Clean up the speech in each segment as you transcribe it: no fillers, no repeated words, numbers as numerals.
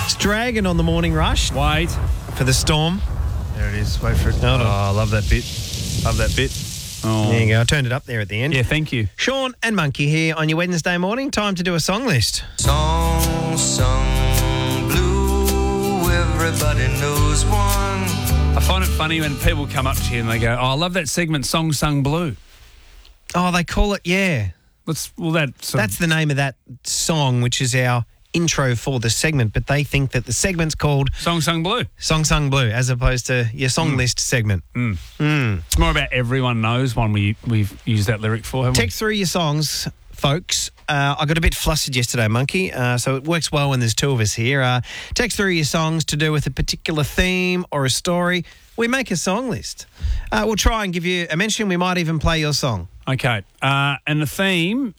It's Dragon on the morning rush. Wait. For the storm. There it is. Wait for it. Hold on. I love that bit. Love that bit. Oh. There you go. I turned it up there at the end. Yeah, thank you. Sean and Monkey here on your Wednesday morning. Time to do a song list. Song sung blue, everybody knows one. I find it funny when people come up to you and they go, I love that segment, Song Sung Blue. Oh, they call it, yeah. That's the name of that song, which is our intro for the segment, but they think that the segment's called Song Sung Blue. Song Sung Blue, as opposed to your song list segment. It's more about everyone knows one we've used that lyric for, haven't we? Text through your songs, folks. I got a bit flustered yesterday, Monkey, so it works well when there's two of us here. Text through your songs to do with a particular theme or a story. We make a song list. We'll try and give you a mention. We might even play your song. Okay. And the theme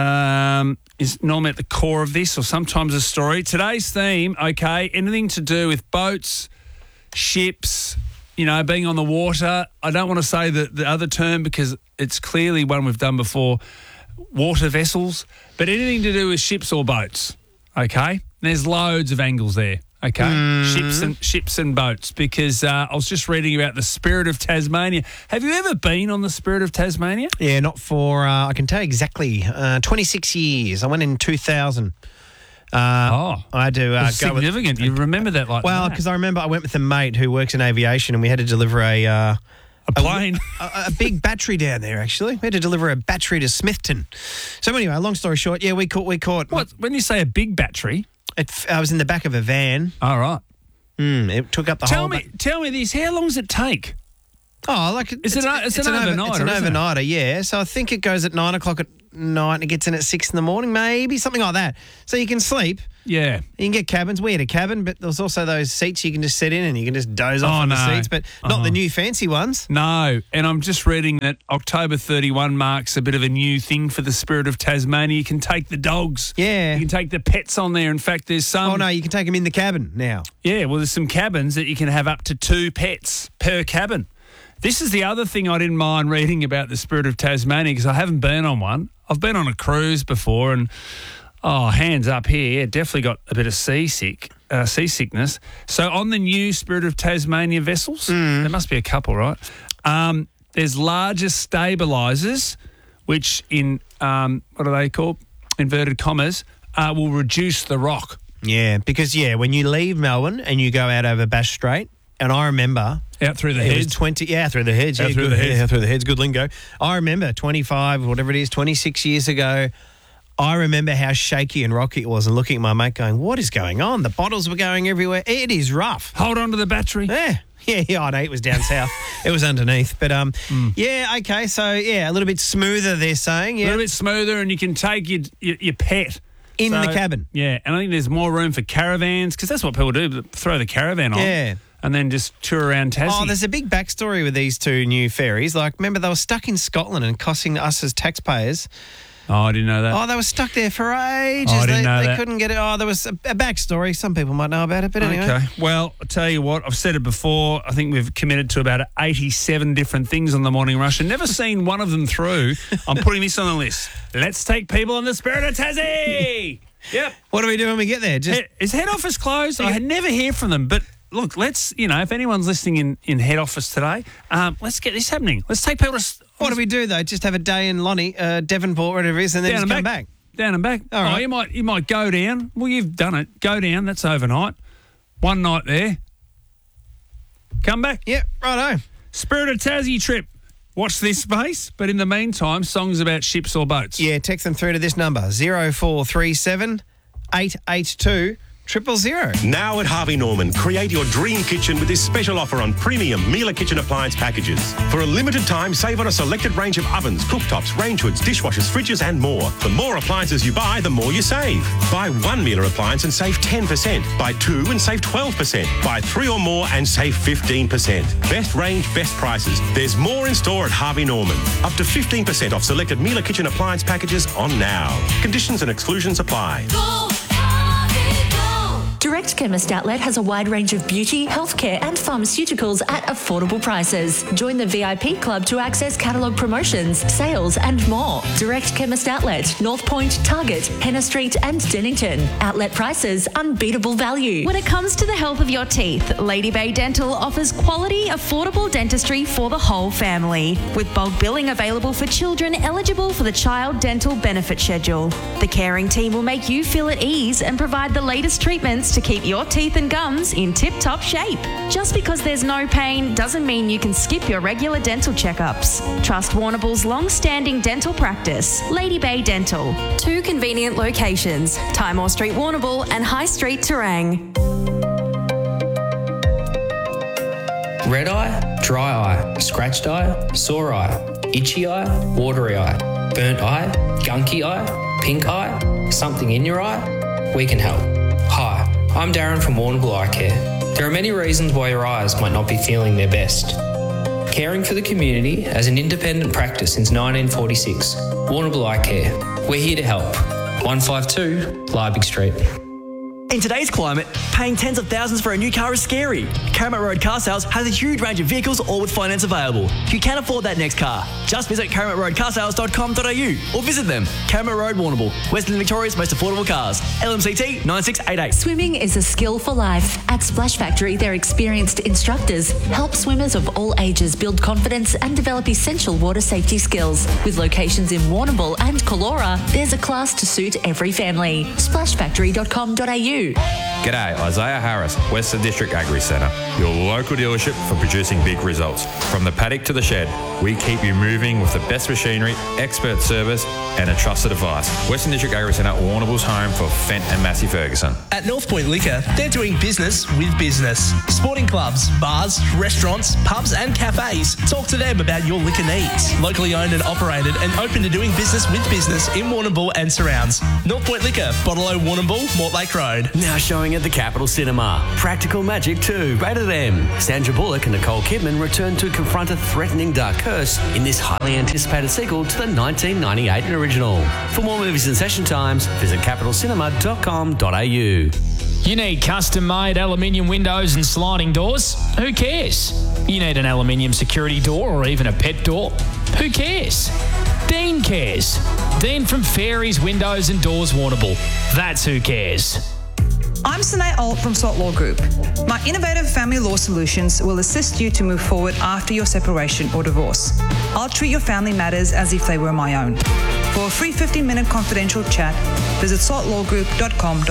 is normally at the core of this, or sometimes a story. Today's theme, okay, anything to do with boats, ships, being on the water. I don't want to say the other term because it's clearly one we've done before, water vessels, but anything to do with ships or boats, okay? There's loads of angles there, okay? Ships and boats, because I was just reading about the Spirit of Tasmania. Have you ever been on the Spirit of Tasmania? Yeah, not for, I can tell you exactly, 26 years. I went in 2000. I had to go significant. You remember that like Well, that? because I remember I went with a mate who works in aviation and we had to deliver a plane. A big battery down there, actually. We had to deliver a battery to Smithton. So anyway, long story short, yeah, we caught. What? When you say a big battery? I was in the back of a van. All right. It took up the whole... Tell me this. How long does it take? Oh, it's an overnighter. It's an overnighter, yeah. So I think it goes at 9 o'clock at night and it gets in at 6 in the morning, maybe, something like that. So you can sleep. Yeah. You can get cabins. We had a cabin, but there's also those seats you can just sit in and you can just doze off on the seats, but not the new fancy ones. No. And I'm just reading that October 31 marks a bit of a new thing for the Spirit of Tasmania. You can take the dogs. Yeah. You can take the pets on there. In fact, there's some... Oh, no, you can take them in the cabin now. Yeah, well, there's some cabins that you can have up to 2 pets per cabin. This is the other thing I didn't mind reading about the Spirit of Tasmania, because I haven't been on one. I've been on a cruise before and, hands up here, definitely got a bit of seasickness. So on the new Spirit of Tasmania vessels, there must be a couple, right? There's larger stabilisers, which in, what are they called? Inverted commas, will reduce the rock. Yeah, because, when you leave Melbourne and you go out over Bass Strait, and I remember... Out through the heads. Through the heads. Out through the heads. Yeah, through the heads. Good lingo. I remember 26 years ago, I remember how shaky and rocky it was and looking at my mate going, what is going on? The bottles were going everywhere. It is rough. Hold on to the battery. Yeah. Yeah, I know. It was down south. It was underneath. But, yeah, okay. So, a little bit smoother, they're saying. Yeah. A little bit smoother, and you can take your pet. In the cabin. Yeah, and I think there's more room for caravans, because that's what people do, throw the caravan on. Yeah. And then just tour around Tassie. Oh, there's a big backstory with these two new ferries. Like, remember, they were stuck in Scotland and costing us as taxpayers. Oh, I didn't know that. Oh, they were stuck there for ages. Oh, I didn't know that. They couldn't get it. Oh, there was a backstory. Some people might know about it, but anyway. Okay. Well, I'll tell you what, I've said it before. I think we've committed to about 87 different things on the Morning Rush and never seen one of them through. I'm putting this on the list. Let's take people on the Spirit of Tassie. Yep. What do we do when we get there? Is head office closed? I never hear from them, but look, let's, if anyone's listening in head office today, let's get this happening. Let's take people to... What do we do, though? Just have a day in Lonnie, Devonport, whatever it is, and then just come back? Down and back. All right. You might go down. Well, you've done it. Go down. That's overnight. One night there. Come back. Yep, righto. Spirit of Tassie trip. Watch this space, but in the meantime, songs about ships or boats. Yeah, text them through to this number, 0437 882 000. Now at Harvey Norman, create your dream kitchen with this special offer on premium Miele kitchen appliance packages. For a limited time, save on a selected range of ovens, cooktops, range hoods, dishwashers, fridges and more. The more appliances you buy, the more you save. Buy one Miele appliance and save 10%. Buy 2 and save 12%. Buy 3 or more and save 15%. Best range, best prices. There's more in store at Harvey Norman. Up to 15% off selected Miele kitchen appliance packages on now. Conditions and exclusions apply. Direct Direct Chemist Outlet has a wide range of beauty, healthcare and pharmaceuticals at affordable prices. Join the VIP club to access catalogue promotions, sales and more. Direct Chemist Outlet, North Point, Target, Henna Street and Dennington. Outlet prices, unbeatable value. When it comes to the health of your teeth, Lady Bay Dental offers quality, affordable dentistry for the whole family. With bulk billing available for children eligible for the Child Dental Benefit Schedule. The caring team will make you feel at ease and provide the latest treatments to keep your teeth and gums in tip-top shape. Just because there's no pain doesn't mean you can skip your regular dental checkups. Trust Warrnambool's long-standing dental practice, Lady Bay Dental. 2 convenient locations, Timor Street, Warrnambool and High Street, Terang. Red eye, dry eye, scratched eye, sore eye, itchy eye, watery eye, burnt eye, gunky eye, pink eye, something in your eye? We can help. Hi, I'm Darren from Warrnambool Eye Care. There are many reasons why your eyes might not be feeling their best. Caring for the community as an independent practice since 1946, Warrnambool Eye Care. We're here to help. 152 Liebig Street. In today's climate, paying tens of thousands for a new car is scary. Karamat Road Car Sales has a huge range of vehicles, all with finance available. You can afford that next car. Just visit karamatroadcarsales.com.au or visit them. Karamat Road, Warrnambool, Western Victoria's most affordable cars. LMCT 9688. Swimming is a skill for life. At Splash Factory, their experienced instructors help swimmers of all ages build confidence and develop essential water safety skills. With locations in Warrnambool and Callora, there's a class to suit every family. Splashfactory.com.au. G'day, Isaiah Harris, Western District Agri Centre, your local dealership for producing big results. From the paddock to the shed, we keep you moving with the best machinery, expert service and a trusted advice. Western District Agri Centre, Warrnambool's home for Fent and Massey Ferguson. At North Point Liquor, they're doing business with business. Sporting clubs, bars, restaurants, pubs and cafes. Talk to them about your liquor needs. Locally owned and operated and open to doing business with business in Warrnambool and surrounds. North Point Liquor, Bottle-O Warrnambool, Mortlake Road. Now showing at the Capital Cinema. Practical Magic 2, rated M. Sandra Bullock and Nicole Kidman return to confront a threatening dark curse in this highly anticipated sequel to the 1998 original. For more movies and session times, visit capitalcinema.com.au. You need custom-made aluminium windows and sliding doors? Who cares? You need an aluminium security door or even a pet door? Who cares? Dean cares. Dean from Fairies Windows and Doors Warrnambool. That's who cares. I'm Sanae Alt from Salt Law Group. My innovative family law solutions will assist you to move forward after your separation or divorce. I'll treat your family matters as if they were my own. For a free 15-minute confidential chat, visit saltlawgroup.com.au.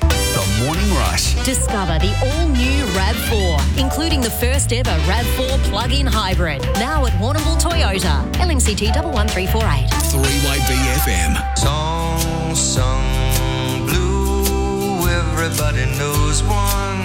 The Morning Rush. Discover the all-new RAV4, including the first ever RAV4 plug-in hybrid. Now at Warrnambool Toyota. LMCT 11348. 3-Way BFM. Song sung blue, everybody knows one.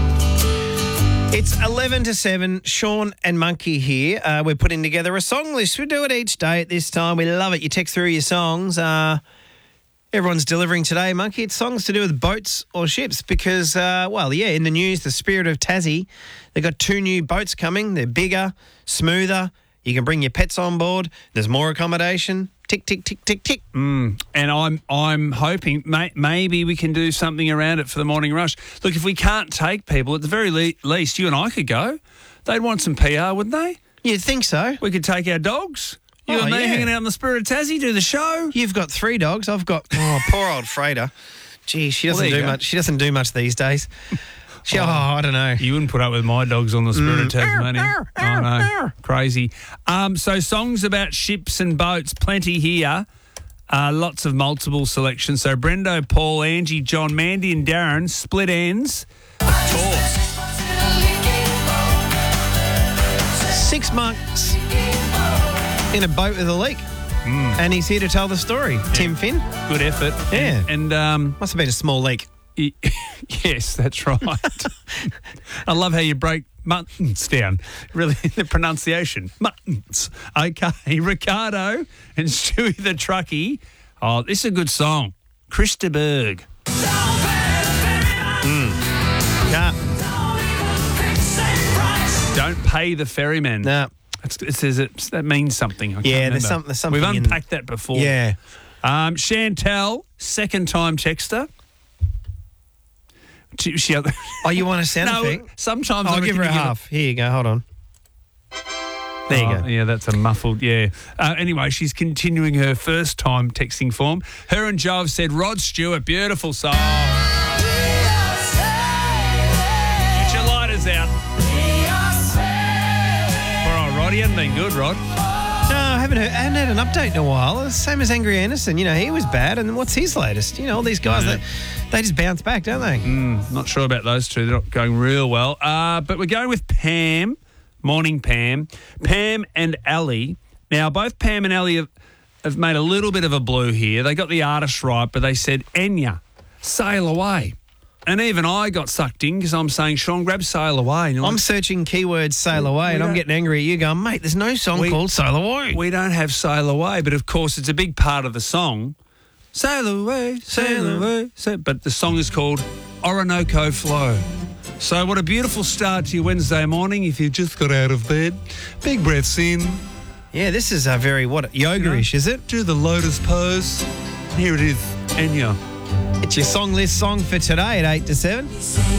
It's 11 to 7. Sean and Monkey here. We're putting together a song list. We do it each day at this time. We love it. You text through your songs. Everyone's delivering today, Monkey. It's songs to do with boats or ships because, in the news, the Spirit of Tassie, they've got 2 new boats coming. They're bigger, smoother. You can bring your pets on board. There's more accommodation. Tick, tick, tick, tick, tick. And I'm hoping maybe we can do something around it for the morning rush. Look, if we can't take people, at the very least, you and I could go. They'd want some PR, wouldn't they? You'd think so. We could take our dogs. You and me hanging out in the Spirit of Tassie, do the show. You've got 3 dogs. I've got poor old Freda. Gee, she doesn't do much. She doesn't do much these days. I don't know. You wouldn't put up with my dogs on the Spirit of Tasmania. I know. Crazy. So songs about ships and boats, plenty here. Lots of multiple selections. So Brendo, Paul, Angie, John, Mandy and Darren, split ends. Tours. 6 months in a boat with a leak. And he's here to tell the story. Yeah. Tim Finn. Good effort. Yeah. And must have been a small leak. Yes, that's right. I love how you break muttons down. Really, the pronunciation. Muttons. Okay, Ricardo and Stewie the Truckie. Oh, this is a good song. Christa Berg. Yeah. Don't pay the ferryman. No. That means something. There's something. We've unpacked that before. Yeah. Chantel, second-time texter. Oh, you want a sound effect? Sometimes I'll give her a half. Here you go. Hold on. There you go. Yeah, that's a muffled, yeah. Anyway, she's continuing her first time texting form. Her and Joe have said, Rod Stewart, beautiful song. Get your lighters out. All right, Rod, he hasn't been good, Rod. No, I haven't had an update in a while. Same as Angry Anderson. You know, he was bad. And what's his latest? You know, all these guys, they just bounce back, don't they? Not sure about those two. They're not going real well. But we're going with Pam. Morning, Pam. Pam and Ali. Now, both Pam and Ali have made a little bit of a blue here. They got the artist right, but they said Enya, Sail Away. And even I got sucked in because I'm saying, Sean, grab Sail Away. And I'm searching keywords Sail Away and I'm getting angry at you going, mate, there's no song called Sail Away. We don't have Sail Away, but of course it's a big part of the song. Sail away, sail away. But the song is called Orinoco Flow. So what a beautiful start to your Wednesday morning if you just got out of bed. Big breaths in. Yeah, this is a very, yoga-ish, is it? Do the lotus pose. Here it is, Enya. It's your song list song for today at 8 to 7.